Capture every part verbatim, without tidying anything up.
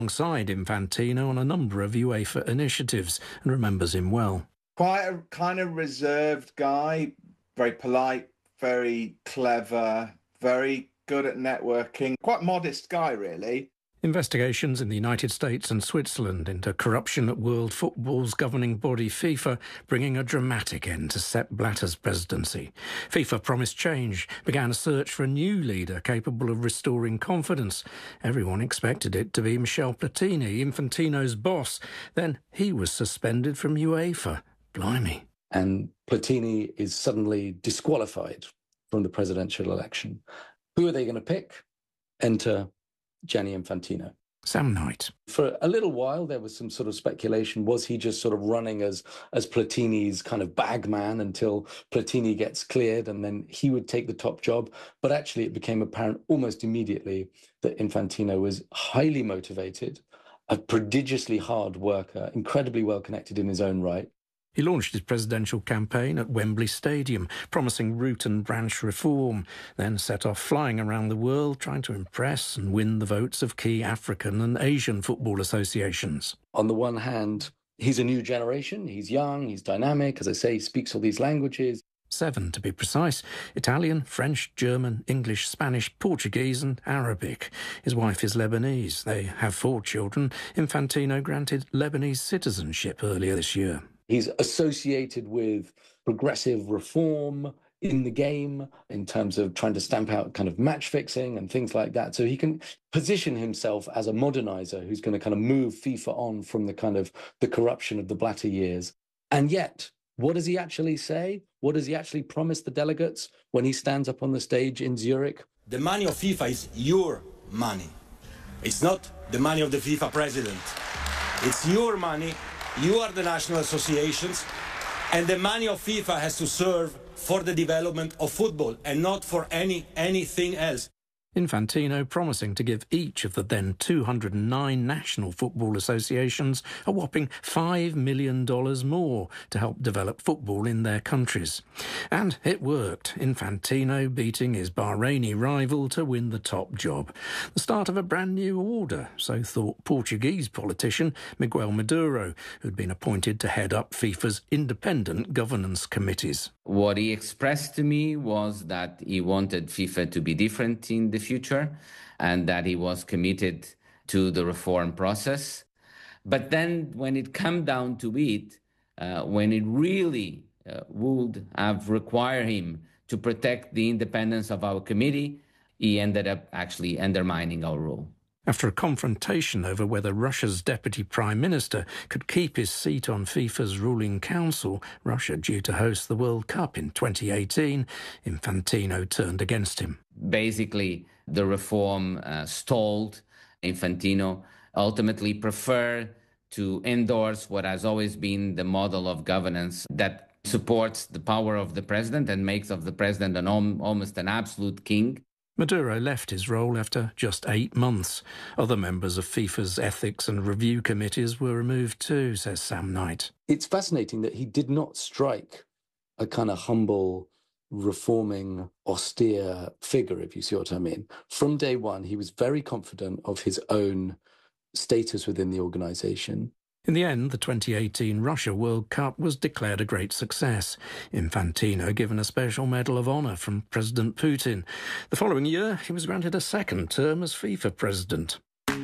alongside Infantino on a number of UEFA initiatives and remembers him well. Quite a kind of reserved guy, very polite, very clever, very good at networking. Quite modest guy, really. Investigations in the United States and Switzerland into corruption at World Football's governing body FIFA, bringing a dramatic end to Sepp Blatter's presidency. FIFA promised change, began a search for a new leader capable of restoring confidence. Everyone expected it to be Michel Platini, Infantino's boss. Then he was suspended from UEFA. Blimey. And Platini is suddenly disqualified from the presidential election. Who are they going to pick? Enter Gianni Infantino. Sam Knight. For a little while, there was some sort of speculation. Was he just sort of running as, as Platini's kind of bagman until Platini gets cleared and then he would take the top job? But actually, it became apparent almost immediately that Infantino was highly motivated, a prodigiously hard worker, incredibly well connected in his own right. He launched his presidential campaign at Wembley Stadium, promising root and branch reform, then set off flying around the world trying to impress and win the votes of key African and Asian football associations. On the one hand, he's a new generation, he's young, he's dynamic, as I say, he speaks all these languages. Seven, to be precise: Italian, French, German, English, Spanish, Portuguese and Arabic. His wife is Lebanese. They have four children. Infantino granted Lebanese citizenship earlier this year. He's associated with progressive reform in the game in terms of trying to stamp out kind of match fixing and things like that. So he can position himself as a modernizer who's going to kind of move FIFA on from the kind of the corruption of the Blatter years. And yet, what does he actually say? What does he actually promise the delegates when he stands up on the stage in Zurich? The money of FIFA is your money. It's not the money of the FIFA president. It's your money. You are the national associations, and the money of FIFA has to serve for the development of football and not for any anything else. Infantino promising to give each of the then two hundred nine national football associations a whopping five million dollars more to help develop football in their countries. And it worked, Infantino beating his Bahraini rival to win the top job. The start of a brand new order, so thought Portuguese politician Miguel Maduro, who'd been appointed to head up FIFA's independent governance committees. What he expressed to me was that he wanted FIFA to be different in the future and that he was committed to the reform process. But then when it came down to it, uh, when it really uh, would have required him to protect the independence of our committee, he ended up actually undermining our role. After a confrontation over whether Russia's deputy prime minister could keep his seat on FIFA's ruling council, Russia due to host the World Cup in twenty eighteen, Infantino turned against him. Basically, the reform uh, stalled. Infantino ultimately preferred to endorse what has always been the model of governance that supports the power of the president and makes of the president an almost an absolute king. Maduro left his role after just eight months. Other members of FIFA's ethics and review committees were removed too, says Sam Knight. It's fascinating that he did not strike a kind of humble, reforming, austere figure, if you see what I mean. From day one, he was very confident of his own status within the organisation. In the end, the twenty eighteen Russia World Cup was declared a great success. Infantino given a special Medal of Honour from President Putin. The following year, he was granted a second term as FIFA president.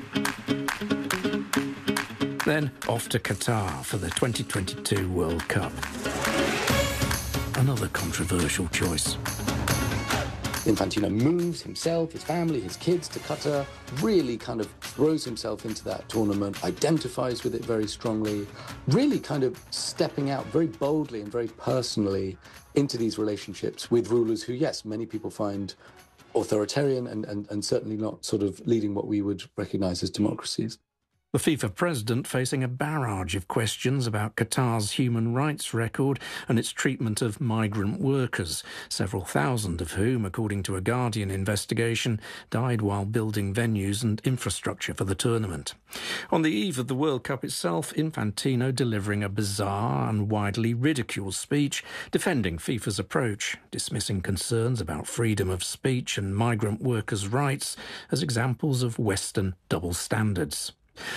Then off to Qatar for the twenty twenty-two World Cup. Another controversial choice. Infantino moves himself, his family, his kids to Qatar, really kind of throws himself into that tournament, identifies with it very strongly, really kind of stepping out very boldly and very personally into these relationships with rulers who, yes, many people find authoritarian and, and, and certainly not sort of leading what we would recognise as democracies. The FIFA president facing a barrage of questions about Qatar's human rights record and its treatment of migrant workers, several thousand of whom, according to a Guardian investigation, died while building venues and infrastructure for the tournament. On the eve of the World Cup itself, Infantino delivering a bizarre and widely ridiculed speech defending FIFA's approach, dismissing concerns about freedom of speech and migrant workers' rights as examples of Western double standards.